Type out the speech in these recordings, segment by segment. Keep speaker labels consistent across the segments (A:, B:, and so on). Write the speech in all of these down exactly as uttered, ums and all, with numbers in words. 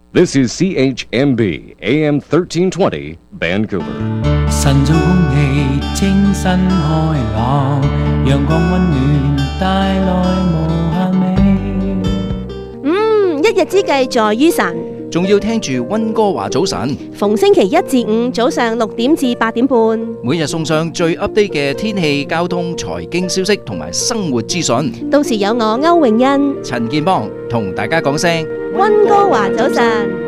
A: This is C H M B A M thirteen twenty Vancouver.
B: 晨早空氣清新開朗，陽光溫暖帶來無限美。
C: 嗯，一日之計在於晨，
D: 仲要聽住溫哥華早晨，
C: 逢星期一至五早上六點至八點半，
D: 每日送上最 update 嘅天氣、交通、財經消息同埋生活資訊。
C: 到時有我歐永欣、
D: 陳建邦同大家講聲
C: 溫哥華早晨。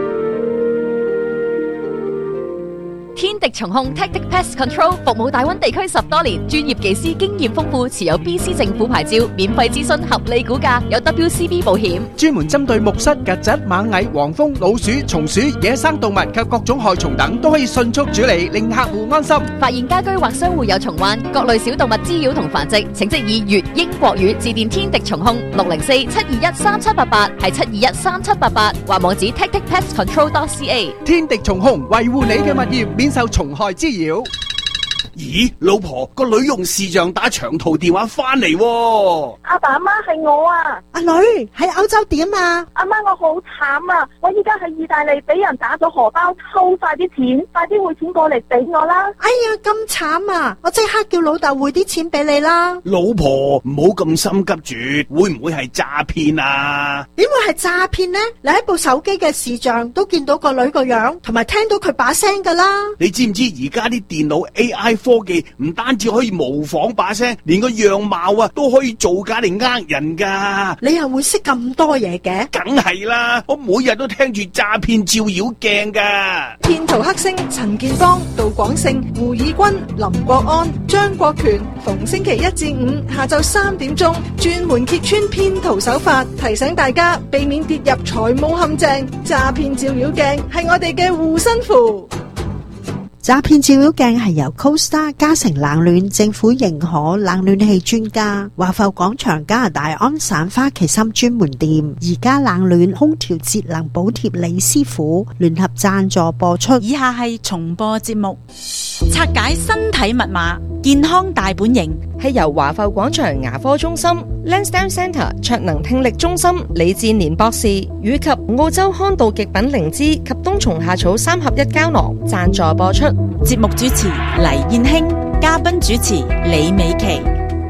E: 天敵蟲控 Tactic Pest Control 服務大灣地區十多年，專業技師經驗豐富，持有 B C 政府牌照，免費諮詢，合理估價，有 W C B 保險，
F: 專門針對木虱、曱甴、螞蟻、黃蜂、老鼠、松鼠、野生動物及各種害蟲等，都可以迅速處理，令客戶安心。
E: 發現家居或商戶有蟲患、各類小動物滋擾同繁殖，請即以粵英國語致電天敵蟲控六零四七二一三七八八，係七二一三七八八，或網址 tactic pest control dot c a。
F: 天敵蟲控維護你嘅物業免受蟲害滋擾。
G: 咦，老婆，個女用視像打長途電話翻嚟喎。
H: 阿爸阿媽係我啊。
I: 阿女喺歐洲點啊？
H: 阿媽，我好慘啊！我依家喺意大利俾人打咗荷包，抽晒啲錢，快啲匯錢過嚟俾我啦！
I: 哎呀，咁慘啊！我即刻叫老豆匯啲錢俾你啦。
G: 老婆，唔好咁心急住，會唔會係詐騙啊？
I: 點會係詐騙呢？你喺部手機嘅視像都見到個女個樣，同埋聽到佢把聲噶啦。
G: 你知唔知而家啲電腦 A I 科技唔單止可以模仿把聲，連個樣貌啊都可以造假嚟呃人噶。
I: 你又會識咁多嘢嘅？
G: 梗係啦，我每日都聽住詐騙照妖鏡噶。
I: 騙徒黑星陳建邦、杜廣勝、胡以軍、林國安、張國權，逢星期一至五下晝三點鐘，專門揭穿騙徒手法，提醒大家避免跌入財務陷阱。詐騙照妖鏡係我哋嘅護身符。
J: 詐騙照妖鏡係由 CoStar 嘉誠冷暖政府認可冷暖氣專家華埠廣場加拿大安省花旗參專門店而家冷暖空調節能補貼李師傅聯合贊助播出。
K: 以下係重播節目。拆解身體密碼，健康大本營
L: 係由華埠廣場牙科中心 Lansdowne Centre 卓能聽力中心李志年博士以及澳洲康道極品靈芝及冬蟲夏草三合一膠囊贊助播出。
K: 節目主持黎燕興，嘉賓主持李美琪。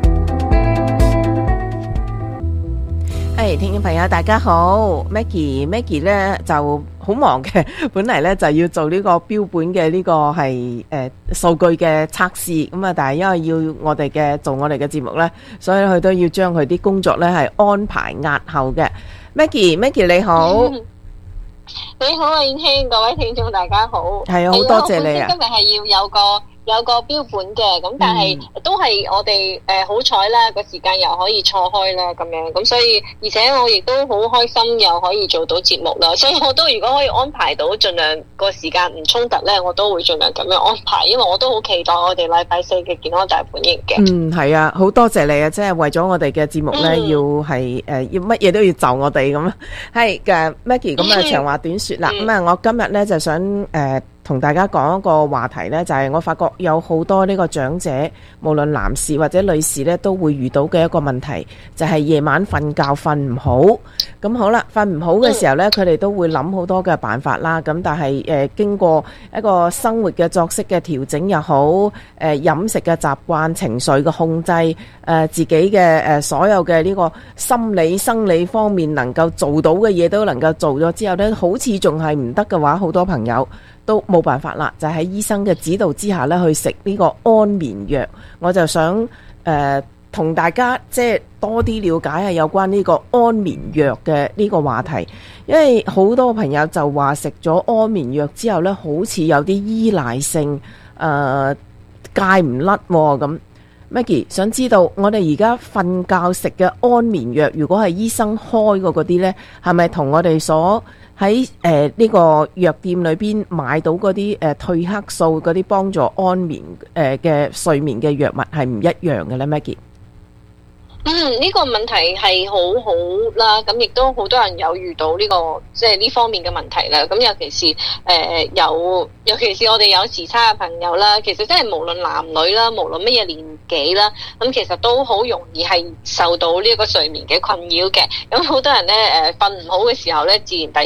M: 誒，聽眾朋友大家好 ，Maggie Maggie 咧就好忙嘅，本嚟咧就要做呢個標本嘅呢個係誒數據嘅測試，咁啊，但係因為要我哋嘅做我哋嘅節目咧，所以佢都要將佢啲工作咧係安排押後嘅。Maggie Maggie 你好。嗯
N: 你好啊，燕興，各位聽眾大家好。
M: 係啊，好多謝你啊！
N: 今日係要有個有個標本嘅，咁但係都係我哋誒好彩啦，個時間又可以錯開啦，咁樣咁所以，而且我亦都好開心又可以做到節目啦，所以我都如果可以安排到，盡量個時間唔衝突咧，我都會盡量咁樣安排，因為我都好期待我哋禮拜四嘅健康大本營嘅。
M: 嗯，係啊，好多謝你啊！即係為咗我哋嘅節目咧，嗯、要係誒、呃、要乜嘢都要就我哋咁。係嘅 Maggie，咁啊長話短說啦，咁啊、嗯、我今日咧就想誒。呃同大家講一個話題呢，就係我發覺有好多呢個長者，無論男士或者女士呢，都會遇到嘅一個問題，就係夜晚瞓覺瞓唔好。咁好啦，瞓唔好嘅時候呢，佢哋都會諗好多嘅辦法啦。咁但係誒經過一個生活嘅作息嘅調整又好，誒飲食嘅習慣、情緒嘅控制，誒自己嘅誒所有嘅呢個心理生理方面能夠做到嘅嘢都能夠做咗之後呢，好似仲係唔得嘅話，好多朋友都冇辦法啦，就喺醫生嘅指導之下咧，去食呢個安眠藥。我就想誒同、呃、大家即係多啲了解下有關呢個安眠藥嘅呢個話題，因為好多朋友就話食咗安眠藥之後咧，好似有啲依賴性，誒戒唔甩咁。Maggie 想知道我哋而家瞓覺食嘅安眠藥，如果係醫生開過嗰啲咧，係咪同我哋所喺誒呢個藥店裏邊買到嗰啲誒褪黑素嗰啲幫助安眠誒嘅、呃、睡眠嘅藥物係唔一樣嘅咧 Maggie？
N: 嗯，呢、這個問題係好好啦，咁亦都好多人有遇到呢、這個即係呢方面嘅問題啦。咁尤其是誒、呃、有，尤其是我哋有時差嘅朋友啦，其實真係無論男女啦，無論乜嘢年紀啦，咁其實都好容易係受到呢個睡眠嘅困擾嘅。咁好多人咧誒瞓唔好嘅時候咧，自然第二日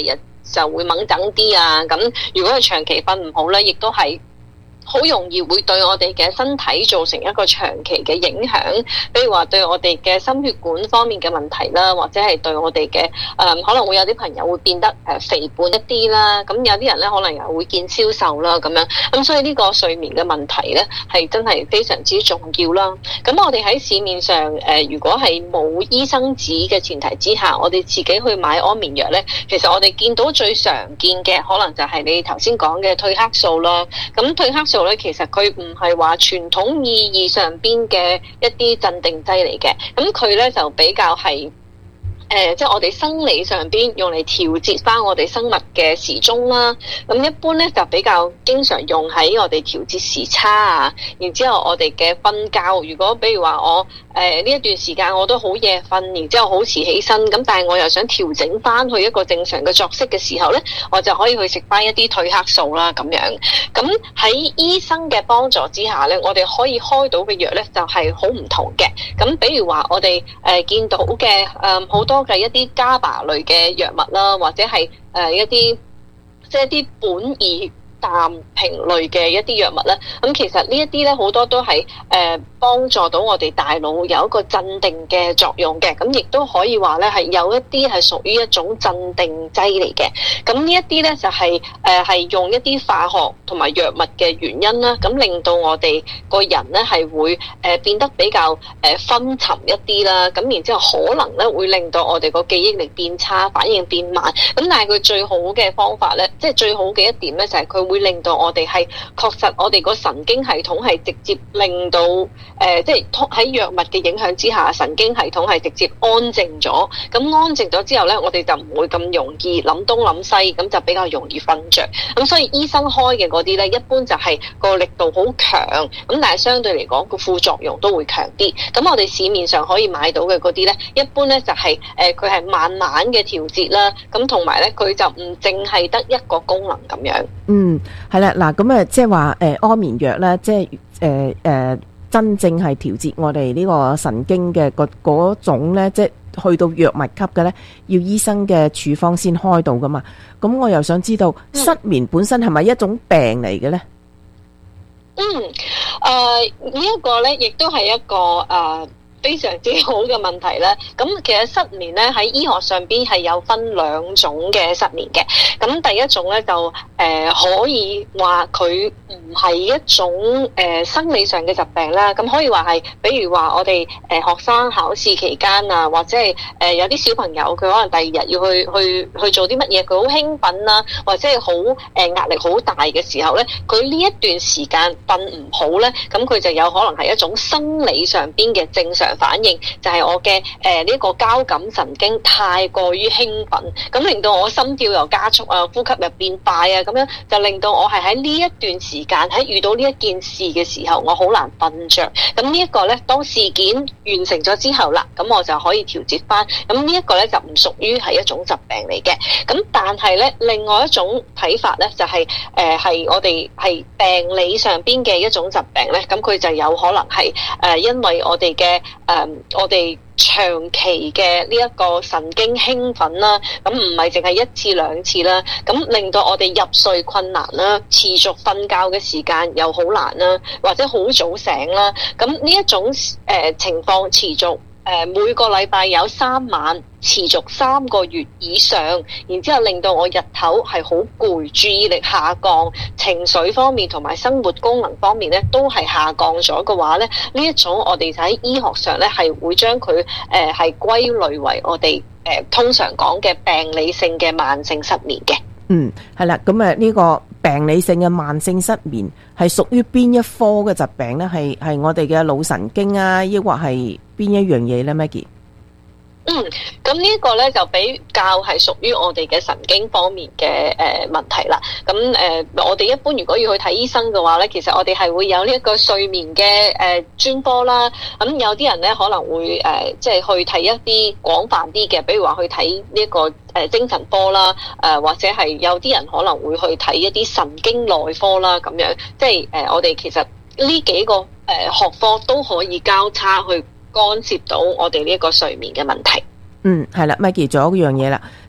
N: 就會猛整啲啊。咁如果佢長期瞓唔好咧，亦都係好容易會對我哋嘅身體造成一個長期嘅影響，比如話對我哋嘅心血管方面嘅問題啦，或者係對我哋嘅誒可能會有啲朋友會變得誒、呃、肥胖一啲啦，咁有啲人咧可能又會見消瘦啦咁樣，咁所以呢個睡眠嘅問題咧係真係非常之重要啦。咁我哋喺市面上誒、呃、如果係冇醫生指嘅前提之下，我哋自己去買安眠藥咧，其實我哋見到最常見嘅可能就係你頭先講嘅褪黑素啦。咁褪黑素咧，其實佢唔係話傳統意義上邊嘅一啲鎮定劑嚟嘅，咁佢咧就比較係。誒、呃，即係我哋生理上邊用嚟調節翻我哋生物嘅時鐘啦。咁一般咧就比較經常用喺我哋調節時差啊。然之後我哋嘅瞓覺，如果比如話我誒呢、呃、一段時間我都好夜瞓，然之後好遲起身，咁但係我又想調整翻去一個正常嘅作息嘅時候咧，我就可以去食翻一啲褪黑素啦咁樣。咁喺醫生嘅幫助之下咧，我哋可以開到嘅藥咧就係好唔同嘅。咁比如話我哋誒、呃、見到嘅誒好多。嘅一啲加巴類嘅藥物啦，或者係誒、呃、一啲即係一啲苯二氮平類嘅一啲藥物咧，咁其實呢一啲咧好多都係誒幫助到我哋大腦有一個鎮定嘅作用嘅，咁亦都可以話咧係有一啲係屬於一種鎮定劑嚟嘅。咁呢一啲咧就係誒係用一啲化學同埋藥物嘅原因啦，咁令到我哋個人咧係會誒變得比較誒昏沉一啲啦，咁然之後可能咧會令到我哋個記憶力變差，反應變慢。咁但係佢最好嘅方法咧，即係最好嘅一點咧就係佢會令到我哋係確實我哋個神經系統係直接令到誒、呃、即係喺藥物嘅影響之下，神經系統係直接安靜咗。咁安靜咗之後咧，我哋就唔會咁容易諗東諗西，咁就比較容易瞓着。咁所以醫生開嘅嗰啲咧，一般就係個力度好強，咁但係相對嚟講個副作用都會強啲。咁我哋市面上可以買到嘅嗰啲咧，一般咧就係誒佢係慢慢嘅調節啦，咁同埋咧佢就唔淨係得一個功能咁樣。
M: 嗯，係啦，嗱咁啊，即係話誒安眠藥咧，即係誒誒真正係調節我哋呢個神經嘅嗰嗰種咧，即係去到藥物級嘅咧，要醫生嘅處方先開到噶嘛。咁我又想知道，失眠本身係咪一種病嚟嘅咧？
N: 嗯，誒、呃這個、呢一個咧，亦都係一個誒。呃非常之好嘅問題咧，咁其實失眠咧喺醫學上邊係有分兩種嘅失眠嘅。咁第一種咧就誒、呃、可以話佢唔係一種誒、呃、生理上嘅疾病啦。咁可以話係，比如話我哋誒、呃、學生考試期間啊，或者係誒、呃、有啲小朋友佢可能第二日要去去去做啲乜嘢，佢好興奮啦，或者係好誒壓力好大嘅時候咧，佢呢一段時間瞓唔好咧，咁佢就有可能係一種生理上邊嘅正常反應，就係、是、我嘅誒呢個交感神經太過於興奮，咁令到我心跳又加速啊，呼吸又變快啊，咁樣就令到我係喺呢一段時間喺遇到呢一件事嘅時候，我好難瞓着。咁呢一個呢，當事件完成咗之後啦，咁我就可以調節翻。咁呢一個呢，就唔屬於係一種疾病嚟嘅。咁但係呢，另外一種睇法呢，就係誒係我哋係病理上邊嘅一種疾病呢。咁佢就有可能係誒、呃、因為我哋嘅。誒、um，我哋長期嘅呢一個神經興奮啦，咁唔係淨係一次兩次啦，咁令到我哋入睡困難啦，持續瞓覺嘅時間又好難啦，或者好早醒啦，咁呢一種誒、呃、情況持續。誒，每個禮拜有三晚，持續三個月以上，然之後令到我日頭係好攰，注意力下降，情緒方面同埋生活功能方面咧都係下降咗嘅話咧，呢一種我哋就喺醫學上咧係會將佢誒係歸類為我哋誒、呃、通常講嘅病理性嘅慢性失眠嘅。
M: 嗯，係啦，咁啊呢個病理性嘅慢性失眠係屬於邊一科嘅疾病咧？係係我哋嘅腦神經啊，抑或係邊一樣嘢咧 Maggie？
N: 嗯，咁呢一個咧就比較係屬於我哋嘅神經方面嘅誒問題啦。咁誒、呃，我哋一般如果要去睇醫生嘅話咧，其實我哋係會有呢一個睡眠嘅誒專科啦。咁有啲人咧可能會誒、呃，即係去睇一啲廣泛啲嘅，比如話去睇呢一個誒精神科啦，誒、呃、或者係有啲人可能會去睇一啲神經內科啦，咁樣即係誒、呃、我哋其實呢幾個誒、呃、學科都可以交叉去干涉到我哋呢一個睡眠嘅問題。
M: 嗯，係啦 ，Maggie，仲有一樣嘢啦，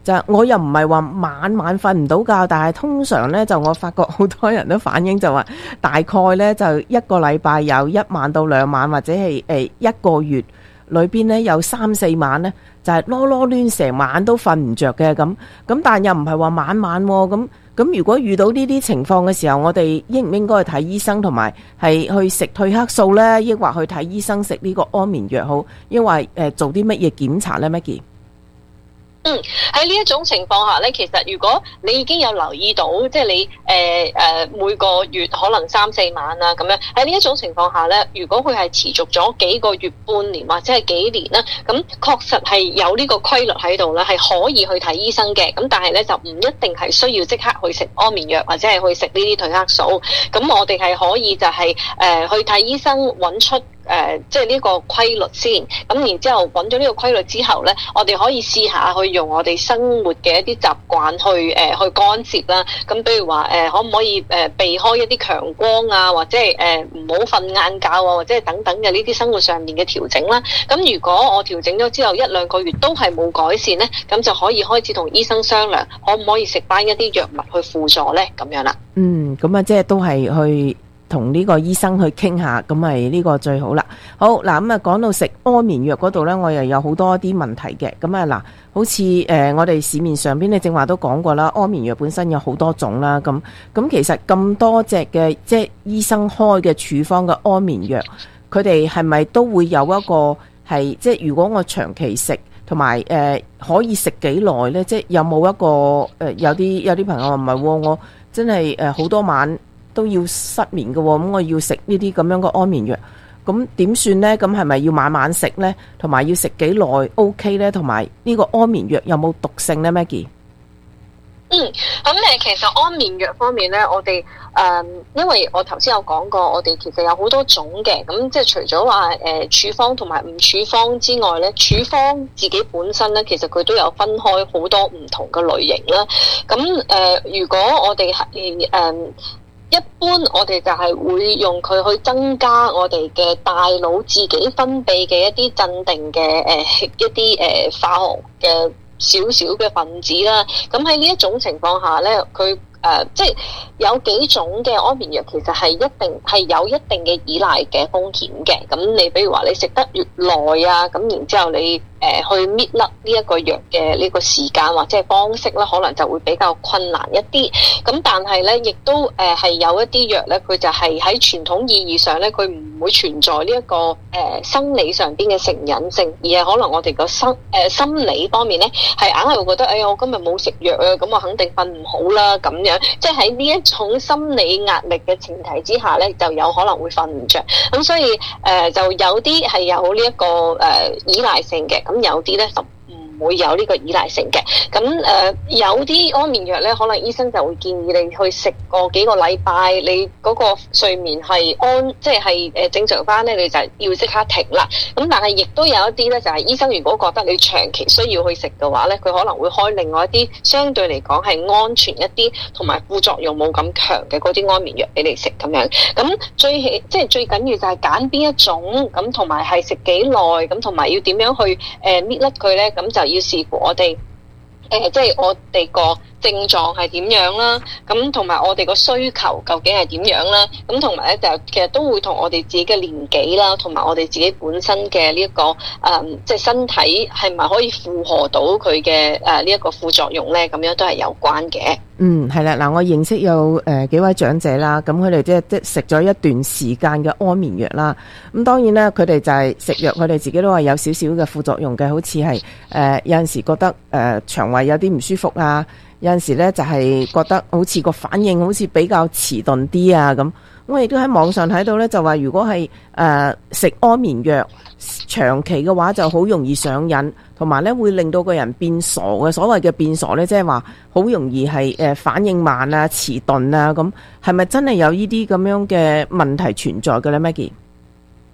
M: 就係我又唔係話晚晚瞓唔到覺，但係通常呢，就我發覺好多人都反映就話大概呢，就一個禮拜有一晚到兩晚，或者係誒一個月裏邊呢，有三四晚呢，就係囉囉攣成晚都瞓唔着嘅咁。咁但又唔係話晚晚喎咁。咁如果遇到呢啲情況嘅時候，我哋應唔應該去睇醫生，同埋係去食褪黑素呢？抑或去睇醫生食呢個安眠藥好？因為誒做啲乜嘢檢查呢 Maggie？
N: 嗯，喺呢一種情況下咧，其實如果你已經有留意到，即係你誒誒、呃呃、每個月可能三四晚啊咁樣，喺呢一種情況下咧，如果佢係持續咗幾個月、半年或者係幾年啦，咁確實係有呢個規律喺度啦，係可以去睇醫生嘅。咁但係咧就唔一定係需要即刻去食安眠藥或者係去食呢啲褪黑素。咁我哋係可以就係、是、誒、呃、去睇醫生揾出。誒、呃，即係呢個規律先，咁然之後揾咗呢個規律之後呢，我哋可以試下去用我哋生活嘅一啲習慣去誒、呃、去干涉啦。咁比如話誒、呃，可唔可以誒、呃、避開一啲強光啊，或者係誒唔好瞓晏覺啊，或者係等等嘅呢啲生活上面嘅調整啦。咁如果我調整咗之後一兩個月都係冇改善呢，咁就可以開始同醫生商量，可唔可以食翻一啲藥物去輔助呢？咁樣啦。嗯，咁啊，即係都係去。同呢個醫生去傾下，咁咪呢個最好啦。好嗱，咁啊講到食安眠藥嗰度呢，我又有好多啲問題嘅。咁啊嗱，好似誒、呃、我哋市面上邊你正話都講過啦，安眠藥本身有好多種啦。咁咁其實咁多隻嘅即係醫生開嘅處方嘅安眠藥，佢哋係咪都會有一個係即係如果我長期食同埋誒可以食幾耐呢？即係有冇一個誒、呃、有啲有啲朋友話唔係喎，我真係誒好多晚都要失眠嘅，咁我要食呢啲咁樣嘅安眠藥，咁點算呢？咁係咪要晚晚食呢？同埋要食幾耐 OK 呢？同埋呢個安眠藥有冇毒性呢 Maggie？ 嗯，咁誒，其實安眠藥方面呢，我哋誒、呃，因為我頭先有講過，我哋其實有好多種嘅，咁即係除咗話誒處方同埋唔處方之外呢，處方自己本身呢，其實佢都有分開好多唔同嘅類型啦。咁誒、呃，如果我哋係誒。呃一般我哋就係會用佢去增加我哋嘅大腦自己分泌嘅一啲鎮定嘅誒、呃、一啲誒、呃、化學嘅少少嘅分子啦。咁喺呢一種情況下咧，佢誒、呃、即係有幾種嘅安眠藥其實係一定係有一定嘅依賴嘅風險嘅。咁你比如話你食得越耐啊，咁然之後你誒、呃、去搣甩呢一個藥嘅呢個時間或者係方式咧，可能就會比較困難一啲。咁但係咧，亦都誒係、呃、有一啲藥咧，佢就係喺傳統意義上咧，佢唔會存在呢、這、一個誒、呃、生理上邊嘅成癮性，而係可能我哋個生誒、呃、心理方面咧，係硬係會覺得，哎呀，我今日冇食藥啊，咁我肯定瞓唔好啦，咁樣，即係喺呢一種心理壓力嘅前提之下咧，就有可能會瞓唔着。咁所以誒、呃、就有啲係有呢、這、一個誒、呃、依賴性嘅，咁有啲咧就唔會有呢個依賴性嘅。咁誒、呃、有啲安眠藥咧，可能醫生就會建議你去食個幾個禮拜，你嗰個睡眠係安，即係誒正常翻咧，你就要即刻停啦。咁但係亦都有一啲咧，就係、是、醫生如果覺得你長期需要去食嘅話咧，佢可能會開另外一啲相對嚟講係安全一啲，同埋副作用冇咁強嘅嗰啲安眠藥俾你食咁樣。咁最起即係最緊要就係揀邊一種，咁同埋係食幾耐，咁同埋要點樣去誒搣甩佢咧，咁、呃、就要視乎我哋誒、呃，即係我哋個症狀係點樣啦，咁同埋我哋個需求究竟係點樣啦，咁同埋咧就其實都會同我哋自己嘅年紀啦，同埋我哋自己本身嘅呢一個誒、呃，即係身體係咪可以負荷到佢嘅誒呢一個副作用咧？咁樣都係有關嘅。嗯，係啦，嗱，我認識有誒、呃、幾位長者啦，咁佢哋即係即係食咗一段時間嘅安眠藥啦，咁當然咧佢哋就係食藥，佢哋自己都係有少少嘅副作用嘅，好似係誒有陣時覺得誒、呃、腸胃有啲唔舒服啊。有陣時咧就係覺得好似個反應好似比較遲鈍啲啊咁，我亦都喺網上睇到咧，就話如果係誒食安眠藥長期嘅話，就好容易上癮，同埋咧會令到個人變傻嘅。所謂嘅變傻咧，即係話好容易係誒反應慢啊、遲鈍啊咁，係咪真係有呢啲咁樣嘅問題存在嘅咧 Maggie？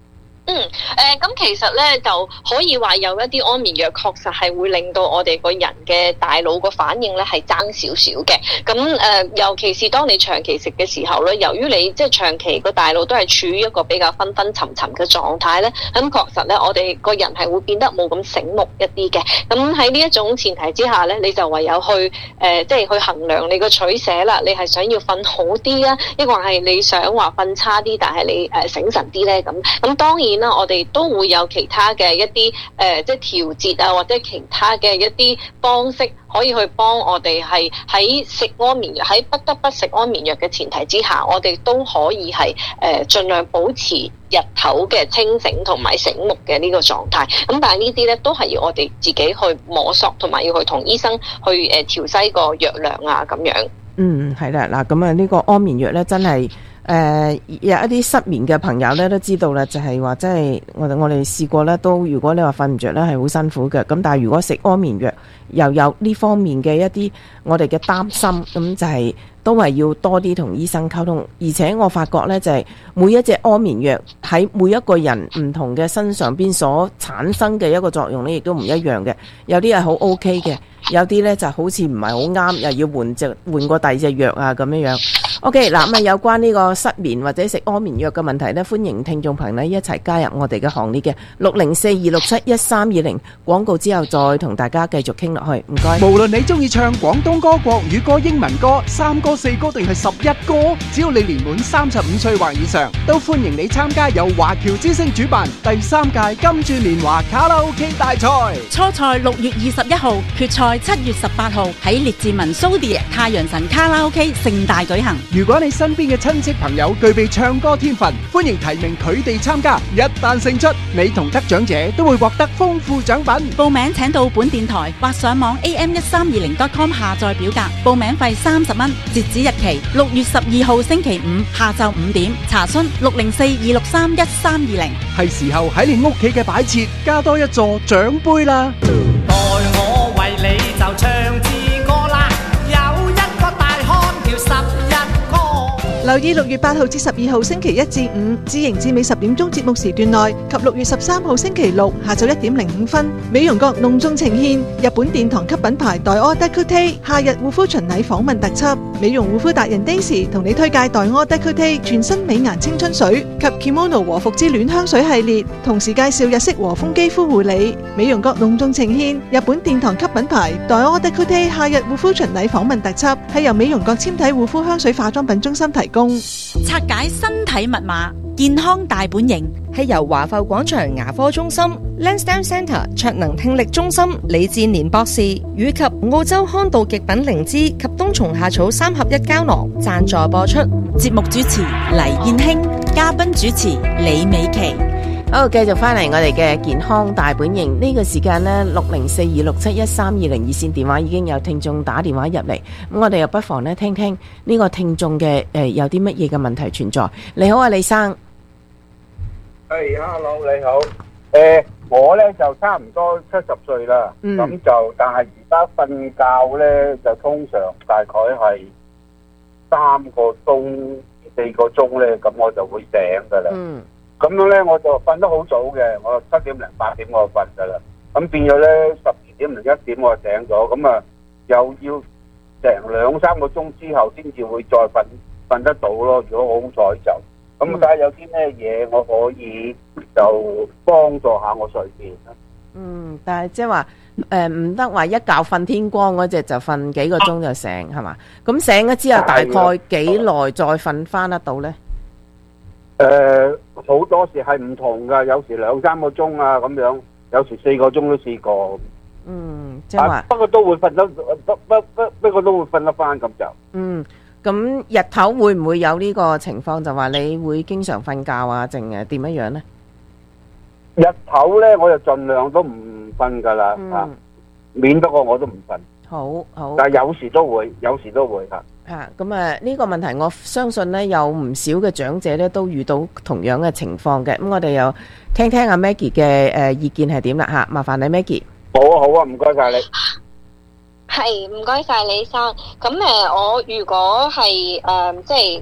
N: 嗯，誒、呃，咁其實咧就可以話有一啲安眠藥確實係會令到我哋個人嘅大腦個反應咧係爭少少嘅。咁誒、呃，尤其是當你長期食嘅時候咧，由於你即係長期個大腦都係處於一個比較昏昏沉沉嘅狀態咧，咁確實咧我哋個人係會變得冇咁醒目一啲嘅。咁喺呢一種前提之下咧，你就唯有去誒、呃，即係去衡量你個取捨啦。你係想要瞓好啲啊，抑或係你想話瞓差啲，但係你誒、呃、醒神啲咧？咁咁當然啦，我哋都會有其他嘅一啲誒、呃，即係調節啊，或者其他嘅一啲方式，可以去幫我哋係喺食安眠藥，喺不得不食安眠藥嘅前提之下，我哋都可以係誒盡量保持日頭嘅清醒同埋醒目嘅呢個狀態。咁但係呢啲咧都係要我哋自己去摸索，同埋要去同醫生去誒調劑個藥量啊咁樣。
M: 嗯，係啦，嗱咁啊，呢個安眠藥咧真係。誒、呃、有一啲失眠嘅朋友咧都知道啦，就係話即係我哋我哋試過咧，都如果你話瞓唔着咧係好辛苦嘅。咁但係如果食安眠藥又有呢方面嘅一啲我哋嘅擔心，咁就係、是、都係要多啲同醫生溝通。而且我發覺咧就係、是、每一隻安眠藥喺每一個人唔同嘅身上邊所產生嘅一個作用咧，亦都唔一樣嘅。有啲係好 OK 嘅，有啲咧就好似唔係好啱，又要換隻換過第二隻藥啊咁樣樣。OK， 嗱咁啊，有關呢個失眠或者食安眠藥嘅問題咧，歡迎聽眾朋友一齊加入我哋嘅行列嘅六零四二六七一三二零，廣告之後再同大家繼續傾落去，唔該。
F: 無論你中意唱廣東歌、國語歌、英文歌、三歌、四歌定係十一歌，只要你年滿三十五歲或以上，都歡迎你參加由華僑之聲主辦第三屆金鑽年華卡拉 OK 大賽。
K: 初賽六月二十一號，決賽七月十八號喺列治文蘇迪太陽神卡拉 OK 盛大舉行。
F: 如果你身邊嘅親戚朋友具備唱歌天分，歡迎提名佢哋參加。一旦勝出，你同得獎者都會獲得豐富獎品。
K: 報名請到本電台或上網 A M 一三二零 dot com 下載表格，報名費三十蚊，截止日期六月十二號星期五下晝五點。查詢六零四二六三一三二零。
F: 係時候喺你屋企嘅擺設加多一座獎杯啦。
O: 待我為你就唱支歌啦，有一個大漢叫十一哥。
I: 留意六月八號至十二號星期一至五，知營至美十點鐘節目時段內及六月十三號星期六下晝一點零五分，美容閣隆重呈現日本殿堂級品牌黛柯德庫蒂夏日護膚巡禮訪問特輯。美容護膚達人 Daisy 同你推介黛柯德庫蒂全新美顏青春水及 Kimono 和服之暖香水系列，同時介紹日式和風肌膚護理。美容閣隆重呈現日本殿堂級品牌黛柯德庫蒂夏日護膚巡禮訪問特輯，係由美容閣纖體護膚香水化妝品中心提供。
K: 拆解身體密碼，健康大本營，
L: 係由華埠廣場牙科中心、Lansdowne Centre 卓能聽力中心李志年博士以及澳洲康道極品靈芝及冬蟲夏草三合一膠囊贊助播出。
K: 節目主持黎燕卿，嘉賓主持李美琪。
M: 好，繼續翻嚟我哋嘅健康大本營呢、這個時間呢，六零四二六七一三二零熱線電話已經有聽眾打電話入嚟，咁我哋又不妨呢聽聽呢個聽眾嘅誒、呃、有啲乜嘢嘅問題存在。你好啊，李生。
P: 係、hey，hello， 你好。誒、呃，我呢就差唔多七十歲啦，咁、嗯、就但係而家瞓覺呢，就通常大概係三個鐘四個鐘呢，咁我就會醒噶啦。嗯。咁樣咧，我就瞓得好早嘅，我七點零八點我就瞓噶啦。咁變咗咧，十二點零一點我就醒咗，咁啊又要成兩三個鐘之後先至會再瞓瞓得到咯。如果好彩就咁，睇下有啲咩嘢我可以就幫助下我睡眠啦。
M: 嗯，但係即係話誒唔得話一覺瞓天光嗰隻就瞓幾個鐘就醒係嘛？咁醒咗之後大概幾耐再瞓翻得到咧？
P: 誒、呃，好多時係唔同噶，有時兩三個鐘啊咁樣，有時四個鐘都試過。
M: 嗯，即係話，
P: 不過都會瞓得，不不不，不過都會瞓得翻咁就。
M: 嗯，咁日頭會唔會有呢個情況？就話你會經常瞓覺啊，定係點樣樣咧？
P: 日頭咧，我就盡量都唔瞓噶啦，啊、嗯，免得過我都唔瞓。
M: 好好，
P: 但係有時都會，有時都會吓。
M: 啊，咁啊呢個問題我相信咧有唔少嘅長者咧都遇到同樣嘅情況嘅，咁我哋又聽聽阿 Maggie 嘅誒意見係點啦吓，麻煩你 Maggie。
P: 好啊好啊，唔該晒你。
N: 係唔該晒李生。咁誒，我如果係誒、呃、即係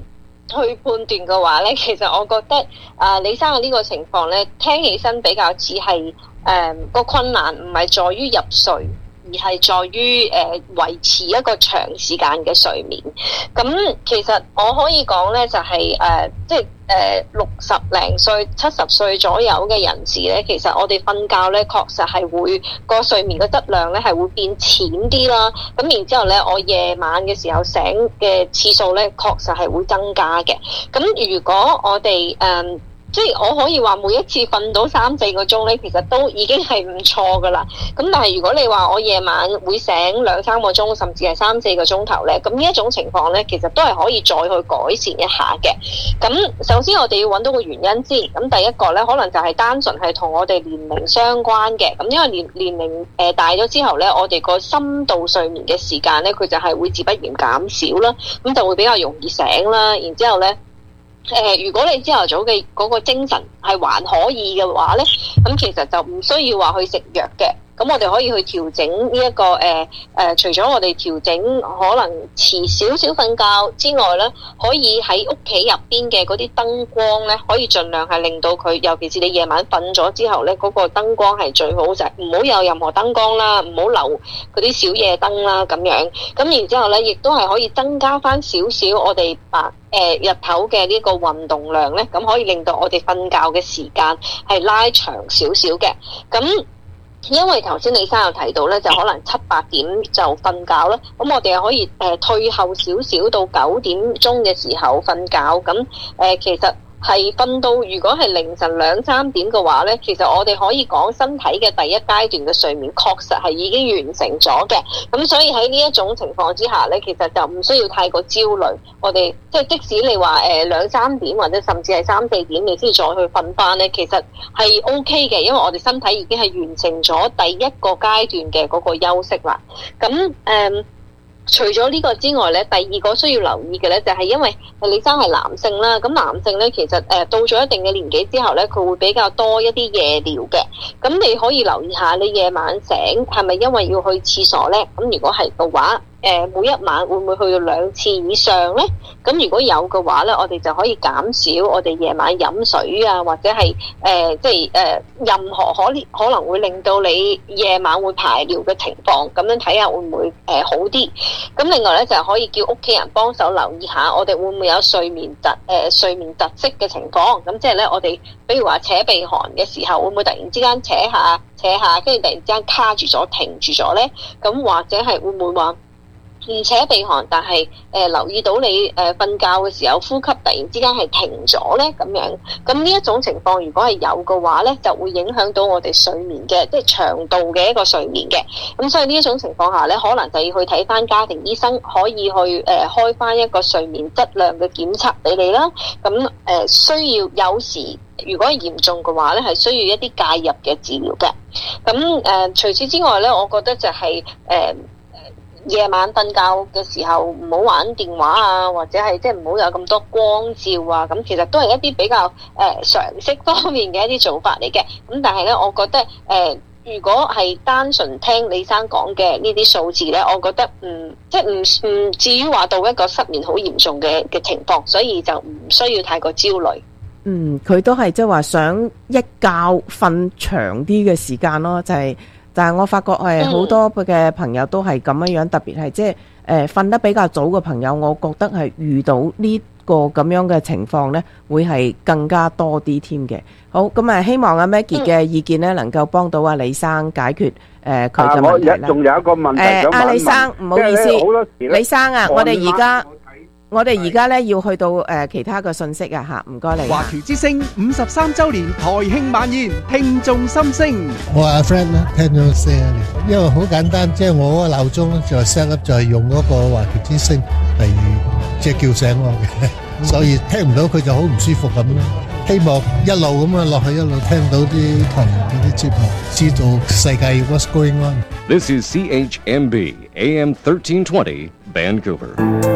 N: 去判斷嘅話咧，其實我覺得啊、呃，李生嘅呢個情況咧，聽起身比較似係誒個困難唔係在於入睡，而係在於誒、呃、維持一個長時間嘅睡眠。咁其實我可以講咧，就係、是、誒、呃、即係。誒六十零歲、七十歲左右嘅人士咧，其實我哋瞓覺咧，確實係會個睡眠嘅質量咧係會變淺啲啦。咁然之後咧，我夜晚嘅時候醒嘅次數咧，確實係會增加嘅。咁如果我哋誒，嗯即係我可以話每一次瞓到三四個鐘咧，其實都已經係唔錯噶啦。咁但係如果你話我夜晚會醒兩三個鐘，甚至係三四個鐘頭咧，咁呢一種情況咧，其實都係可以再去改善一下嘅。咁首先我哋要揾到個原因先。咁第一個咧，可能就係單純係同我哋年齡相關嘅。咁因為年年齡誒、呃、大咗之後咧，我哋個深度睡眠嘅時間咧，佢就係會自不然減少啦，咁就會比較容易醒啦。然之後咧。誒、呃，如果你朝頭早嘅嗰個精神係還可以嘅話咧，咁其實就唔需要話去食藥嘅。咁我哋可以去調整呢、這、一個誒誒、呃呃，除咗我哋調整可能遲少少瞓覺之外咧，可以喺屋企入邊嘅嗰啲燈光咧，可以盡量係令到佢，尤其是你夜晚瞓咗之後咧，嗰、那個燈光係最好，就係唔好有任何燈光啦，唔好留嗰啲小夜燈啦咁樣。咁然之後咧，亦都係可以增加翻少少我哋白誒、呃、日頭嘅呢個運動量咧，咁可以令到我哋瞓覺嘅時間係拉長少少嘅。咁因為頭先李生有提到咧，就可能七八點就瞓覺啦，咁我哋又可以誒、呃、退後少少到九點鐘嘅時候瞓覺，咁誒、呃、其實係瞓到如果係凌晨兩三點嘅話咧，其實我哋可以講身體嘅第一階段嘅睡眠確實係已經完成咗嘅，咁所以喺呢一種情況之下咧，其實就唔需要太過焦慮。我哋即係即使你話誒兩三點或者甚至係三四點你先再去瞓翻咧，其實係 O K 嘅，因為我哋身體已經係完成咗第一個階段嘅嗰個休息啦。咁誒。嗯除咗呢個之外咧，第二個需要留意嘅咧，就係因為李生係男性啦，咁男性咧其實誒到咗一定嘅年紀之後咧，佢會比較多一啲夜尿嘅。咁你可以留意下，你夜晚醒係咪因為要去廁所咧？咁如果係嘅話，誒每一晚會唔會去到兩次以上咧？咁如果有嘅話咧，我哋就可以減少我哋夜晚飲水啊，或者係誒即係誒任何可可能會令到你夜晚會排尿嘅情況，咁樣睇下會唔會誒好啲。咁另外咧就係可以叫屋企人幫手留意下，我哋會唔會有睡眠窒誒睡眠窒息嘅情況？咁即係咧，我哋比如話扯鼻鼾嘅時候，會唔會突然之間扯下扯下，跟住突然之間卡住咗停住咗咧？咁或者係會唔會話唔扯鼻鼾，但係誒、呃、留意到你誒瞓、呃、覺嘅時候呼吸突然之間係停咗咧，咁樣咁呢一種情況，如果係有嘅話咧，就會影響到我哋睡眠嘅即係長度嘅一個睡眠嘅。咁所以呢一種情況下咧，可能就要去睇翻家庭醫生，可以去誒、呃、開翻一個睡眠質量嘅檢測俾你啦。咁誒、呃、需要有時如果係嚴重嘅話咧，係需要一啲介入嘅治療嘅。咁誒、呃、除此之外咧，我覺得就係、是、誒。呃夜晚瞓覺嘅時候唔好玩電話啊，或者係即係唔好有咁多光照啊，咁其實都係一啲比較誒、呃、常識方面嘅一啲做法嚟嘅。咁但係咧，我覺得誒、呃，如果係單純聽李生講嘅呢啲數字咧，我覺得唔即係唔唔至於話到一個失眠好嚴重嘅嘅情況，所以就唔需要太過焦慮。
M: 嗯，佢都係即係話想一覺瞓長啲嘅時間咯，就係、是。但係我發覺係好多嘅朋友都係咁樣樣，特別係即係誒瞓得比較早嘅朋友，我覺得係遇到呢個咁樣嘅情況呢，會係更加多啲添嘅。好，咁啊，希望阿 Maggie 嘅意見呢能夠幫到阿李生解決誒佢嘅問題啦。
P: 仲有一個問題想問。誒，阿李生唔好意思，
M: 李生啊，我哋而家。我哋而家咧要去到誒其他嘅信息啊吓，唔該你。
F: 華僑之聲五十三周年台慶晚宴，聽眾心聲。
Q: 我阿 friend 咧聽咗四十年，因為好簡單，即係我嗰個鬧鐘咧就 set up 就係用嗰個華僑之聲嚟即係叫醒我嘅，所以聽唔到佢就好唔舒服咁咯。希望一路咁啊落去，一路聽到啲同嗰啲節目，知道世界 what's going on。
A: This is C H M B A M thirteen twenty Vancouver。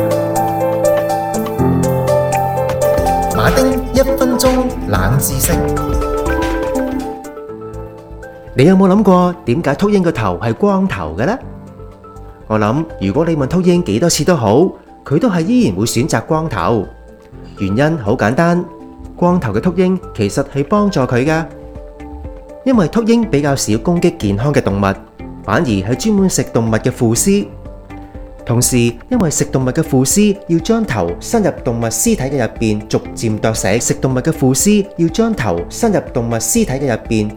R: 馬丁一分鐘冷知識，你有冇諗過點解禿鷹個頭係光頭嘅呢？我諗如果你問禿鷹幾多次都好，佢都係依然會選擇光頭。 原因好簡單，光頭嘅禿鷹其實係幫助佢㗎，因為禿鷹比較少攻擊健康嘅動物，反而係專門食動物嘅腐屍。同時，因為食動物嘅腐屍要將頭伸入動物屍體嘅入邊，逐漸剁死。食動物嘅腐屍要將頭伸入動物屍體嘅入邊，